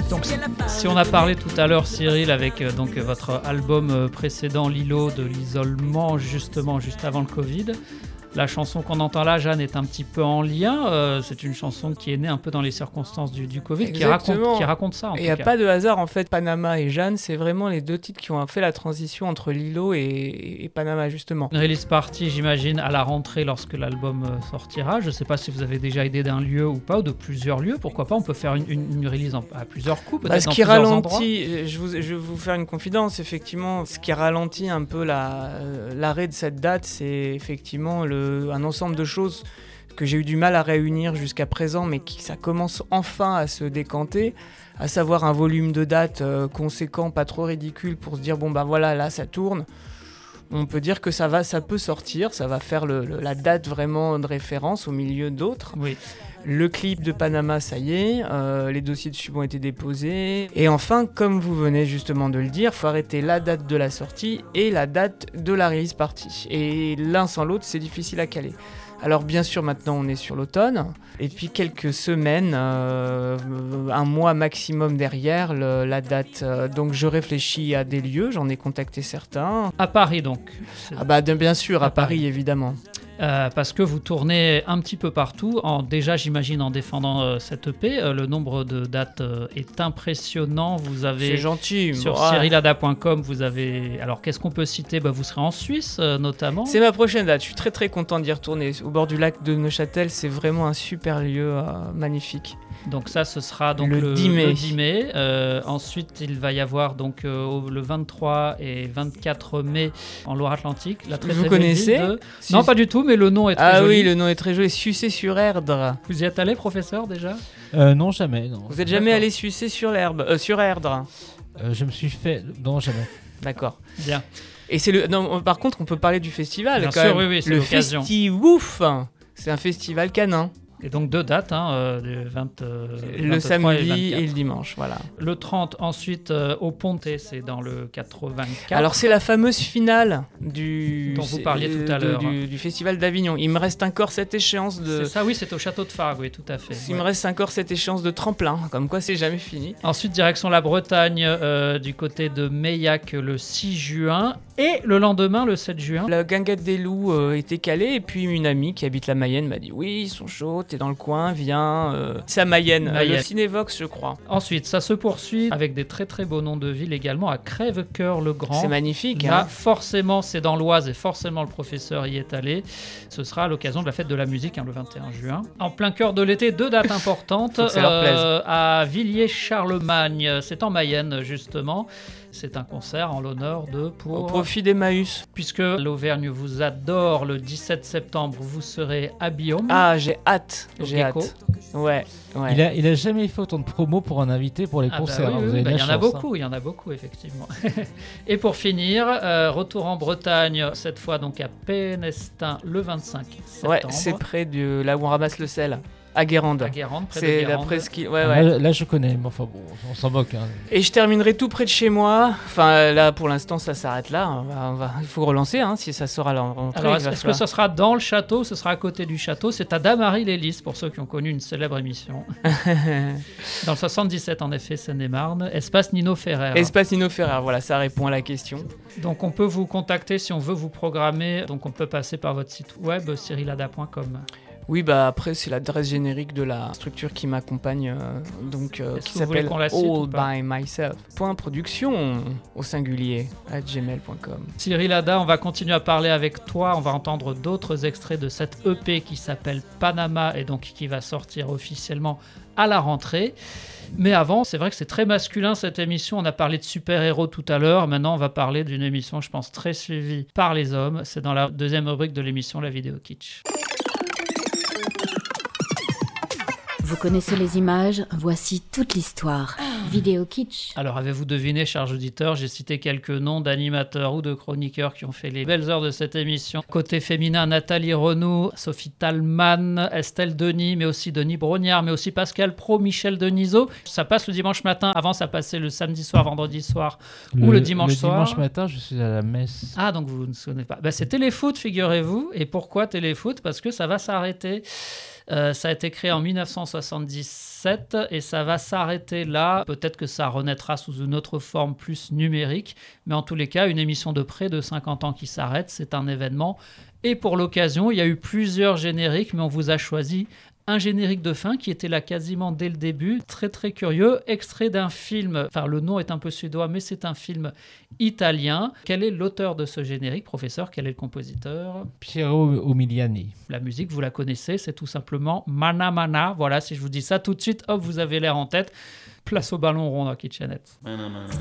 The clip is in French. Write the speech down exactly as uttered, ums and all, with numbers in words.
Donc, si on a parlé tout à l'heure, Cyril, avec euh, donc, votre album euh, précédent, Lilo, de l'isolement, justement, juste avant le Covid, la chanson qu'on entend là, Jeanne, est un petit peu en lien. Euh, c'est une chanson qui est née un peu dans les circonstances du, du Covid, qui raconte, qui raconte ça. Il n'y a pas de hasard, en fait. Panama et Jeanne, c'est vraiment les deux titres qui ont fait la transition entre Lilo et, et Panama, justement. Une release party, j'imagine, à la rentrée lorsque l'album euh, sortira. Je ne sais pas si vous avez déjà idée d'un lieu ou pas, ou de plusieurs lieux. Pourquoi pas, on peut faire une, une, une release en, à plusieurs coups, peut-être bah, ce dans qui plusieurs ralentit, endroits. Je, vous, je vais vous faire une confidence, effectivement. Ce qui ralentit un peu la, euh, l'arrêt de cette date, c'est effectivement le, un ensemble de choses que j'ai eu du mal à réunir jusqu'à présent, mais qui ça commence enfin à se décanter, à savoir un volume de dates euh, conséquent, pas trop ridicule, pour se dire bon bah voilà, là ça tourne. On peut dire que ça va, ça peut sortir, ça va faire le, le, la date vraiment de référence au milieu d'autres. Oui. Le clip de Panama, ça y est, euh, les dossiers de sub ont été déposés. Et enfin, comme vous venez justement de le dire, il faut arrêter la date de la sortie et la date de la release party. Et l'un sans l'autre, c'est difficile à caler. Alors bien sûr, maintenant on est sur l'automne, et puis quelques semaines, euh, un mois maximum derrière le, la date. Euh, donc je réfléchis à des lieux, j'en ai contacté certains. À Paris donc. Ah bah bien sûr, à, à Paris, Paris évidemment. Euh, parce que vous tournez un petit peu partout, en, déjà j'imagine en défendant euh, cette E P, euh, le nombre de dates euh, est impressionnant. Vous avez c'est gentil. Sur ouais. cyril hada point com, vous avez, alors qu'est-ce qu'on peut citer bah, vous serez en Suisse euh, notamment. C'est ma prochaine date, je suis très très content d'y retourner. Au bord du lac de Neuchâtel, c'est vraiment un super lieu euh, magnifique. Donc ça, ce sera donc le, le dix mai. Le dix mai. Euh, ensuite, il va y avoir donc euh, le vingt-trois et vingt-quatre mai en Loire-Atlantique. La très, vous très connaissez de... Non, pas du tout, mais le nom est très ah joli. Ah oui, le nom est très joli. Sucer sur Erdre. Vous y êtes allé, professeur, déjà ? euh, Non, jamais. Non. Vous êtes jamais D'accord. allé sucer sur l'herbe, euh, sur Erdre ? euh, Je me suis fait... Non, jamais. D'accord. Bien. Et c'est le... non, par contre, on peut parler du festival. Bien quand sûr, même. oui, oui, c'est le l'occasion. Festi-Wouf, c'est un festival canin. Et donc deux dates, hein, euh, du vingt, euh, le samedi et, et le dimanche, voilà. Le trente, ensuite, euh, au Ponte, c'est dans le quatre-vingt-quatre. Alors c'est la fameuse finale du, dont vous parliez tout à de, l'heure. Du, du Festival d'Avignon. Il me reste encore cette échéance de... C'est ça, oui, c'est au Château de Fargue, oui, tout à fait. Il ouais. me reste encore cette échéance de tremplin, comme quoi c'est jamais fini. Ensuite, direction la Bretagne, euh, du côté de Meillac, le six juin. Et le lendemain, le sept juin. La guinguette des loups euh, était calée, et puis une amie qui habite la Mayenne m'a dit « Oui, ils sont chauds, t'es dans le coin, viens. Euh... » C'est à Mayenne, Mayenne. Le Cinévox, je crois. Ensuite, ça se poursuit avec des très très beaux noms de villes également, à Crèvecœur-le-Grand. C'est magnifique. Là, hein. forcément, c'est dans l'Oise, et forcément le professeur y est allé. Ce sera à l'occasion de la fête de la musique, hein, le vingt et un juin. En plein cœur de l'été, deux dates importantes. euh, à Villiers-Charlemagne, c'est en Mayenne, justement. C'est un concert en l'honneur de... Pour... Au profit d'Emmaüs. Puisque l'Auvergne vous adore, le dix-sept septembre, vous serez à Biome. Ah, j'ai hâte. J'ai Gecko. hâte. Ouais, ouais. Il a, il a jamais fait autant de promos pour un invité pour les ah concerts. Bah oui, vous oui, avez bah de il la y en a chance, beaucoup, hein. il y en a beaucoup, effectivement. Et pour finir, euh, retour en Bretagne, cette fois donc à Pénestin, le vingt-cinq septembre. Ouais, c'est près de là où on ramasse le sel. À Guérande. À Guérande, près c'est de Guérande. la presqu'île. Ouais, ah, ouais. Là, là, je connais, mais enfin bon, on s'en moque. Hein. Et je terminerai tout près de chez moi. Enfin, là, pour l'instant, ça s'arrête là. On va, on va... Il faut relancer, hein, si ça sort à la rentrée. Alors, est-ce, est-ce que ça sera dans le château, ce sera à côté du château? C'est à Damary-les-Lys, pour ceux qui ont connu une célèbre émission. Dans le soixante-dix-sept, en effet, Seine-et-Marne. Espace Nino Ferrer. Espace Nino Ferrer, voilà, ça répond à la question. Donc, on peut vous contacter si on veut vous programmer. Donc, on peut passer par votre site web, cyril hada point com. Oui, bah après, c'est l'adresse générique de la structure qui m'accompagne, euh, donc euh, qui s'appelle all by myself. Point production au singulier à gmail point com. Cyril Hada, on va continuer à parler avec toi. On va entendre d'autres extraits de cette E P qui s'appelle Panama et donc qui va sortir officiellement à la rentrée. Mais avant, c'est vrai que c'est très masculin cette émission. On a parlé de super-héros tout à l'heure. Maintenant, on va parler d'une émission, je pense, très suivie par les hommes. C'est dans la deuxième rubrique de l'émission, la vidéo kitsch. Vous connaissez les images, voici toute l'histoire. Vidéo kitsch. Alors, avez-vous deviné, chers auditeurs, j'ai cité quelques noms d'animateurs ou de chroniqueurs qui ont fait les belles heures de cette émission. Côté féminin, Nathalie Renaud, Sophie Talman, Estelle Denis, mais aussi Denis Brognard, mais aussi Pascal Pro, Michel Denisot. Ça passe le dimanche matin. Avant, ça passait le samedi soir, vendredi soir le, ou le dimanche le soir. Le dimanche matin, je suis à la messe. Ah, donc vous ne savez pas. Ben, c'est Téléfoot, figurez-vous. Et pourquoi Téléfoot? Parce que ça va s'arrêter. Euh, ça a été créé en dix-neuf cent soixante-dix-sept et ça va s'arrêter là. Peut-être que ça renaîtra sous une autre forme plus numérique, mais en tous les cas, une émission de près de cinquante ans qui s'arrête, c'est un événement. Et pour l'occasion, il y a eu plusieurs génériques, mais on vous a choisi un générique de fin qui était là quasiment dès le début, très très curieux, extrait d'un film, enfin le nom est un peu suédois, mais c'est un film italien. Quel est l'auteur de ce générique, professeur? Quel est le compositeur? Piero Umiliani. La musique, vous la connaissez, c'est tout simplement Mana Mana. Voilà, si je vous dis ça tout de suite, hop, vous avez l'air en tête. Place au ballon rond dans Kitchenette.